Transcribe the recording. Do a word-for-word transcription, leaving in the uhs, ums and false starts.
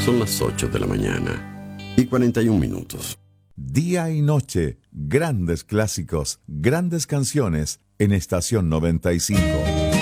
Son las ocho de la mañana y cuarenta y un minutos. Día y noche, grandes clásicos, grandes canciones en Estación noventa y cinco.